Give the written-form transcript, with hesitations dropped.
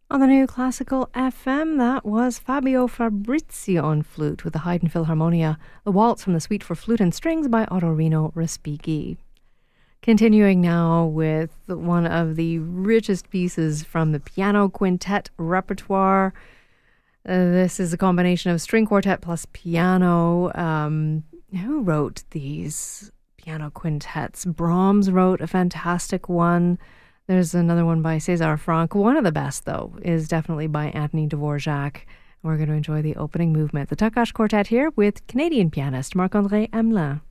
On the new Classical FM, that was Fabio Fabrizio on flute with the Haydn Philharmonia, the waltz from the Suite for Flute and Strings by Ottorino Respighi. Continuing now with one of the richest pieces from the piano quintet repertoire. This is a combination of string quartet plus piano. Who wrote these piano quintets? Brahms wrote a fantastic one. There's another one by César Franck. One of the best, though, is definitely by Anthony Dvorak. We're going to enjoy the opening movement. The Takács Quartet here with Canadian pianist Marc-André Hamelin.